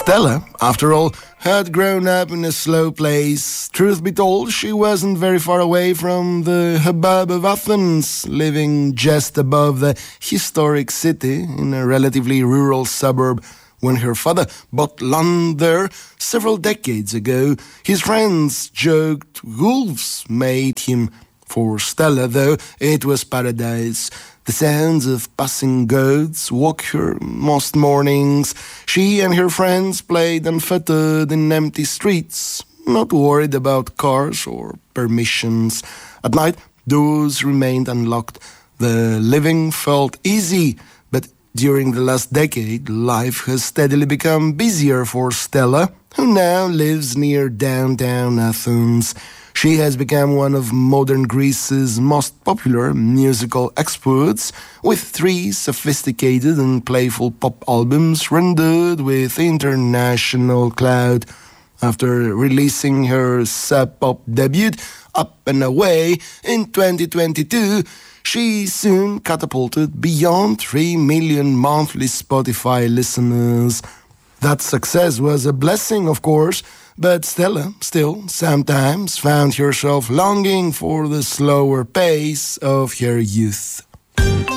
Stella, after all, had grown up in a slow place. Truth be told, she wasn't very far away from the hubbub of Athens, living just above the historic city in a relatively rural suburb. When her father bought land there several decades ago, his friends joked wolves made him. For Stella, though, it was paradise. The sounds of passing goats woke her most mornings. She and her friends played unfettered in empty streets, not worried about cars or permissions. At night, doors remained unlocked. The living felt easy, but during the last decade, life has steadily become busier for Stella, who now lives near downtown Athens. She has become one of modern Greece's most popular musical experts, with 3 sophisticated and playful pop albums rendered with international clout. After releasing her sub-pop debut, Up and Away, in 2022, she soon catapulted beyond 3 million monthly Spotify listeners. That success was a blessing, of course, but Stella still sometimes found herself longing for the slower pace of her youth.